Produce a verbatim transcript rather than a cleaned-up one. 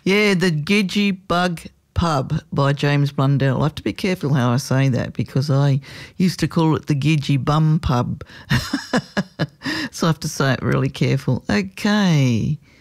Yeah, the Gidgee Bug Pub by James Blundell. I have to be careful how I say that because I used to call it the Gidgee Bum Pub. So I have to say it really careful. Okay.